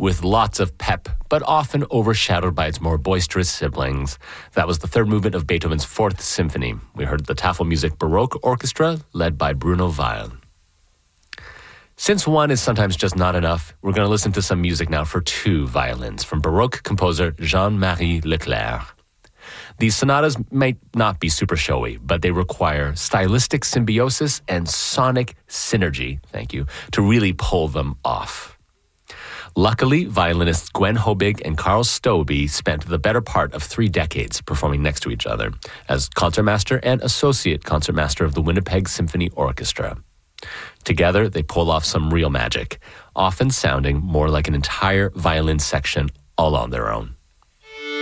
with lots of pep, but often overshadowed by its more boisterous siblings. That was the third movement of Beethoven's Fourth Symphony. We heard the Tafelmusik Baroque Orchestra, led by Bruno Weil. Since one is sometimes just not enough, we're going to listen to some music now for two violins from Baroque composer Jean-Marie Leclerc. These sonatas might not be super showy, but they require stylistic symbiosis and sonic synergy, to really pull them off. Luckily, violinists Gwen Hobig and Carl Stobbe spent the better part of 3 decades performing next to each other as concertmaster and associate concertmaster of the Winnipeg Symphony Orchestra. Together, they pull off some real magic, often sounding more like an entire violin section all on their own.